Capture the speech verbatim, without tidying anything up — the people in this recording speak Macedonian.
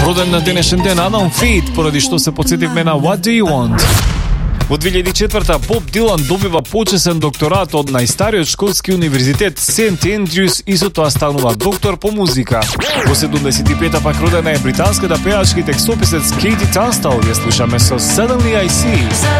Роден на денешен ден Адам Фейт, поради што се потсетивме на What Do You Want? Во две илјади и четврта Боб Дилан добива почесен докторат од најстариот шкотски универзитет Сент Ендрюс и со тоа станува доктор по музика. Во седумдесет и пета пак родена е британската пеачка и текстописец Кейти Танстал. Ја слушаме со Suddenly I See.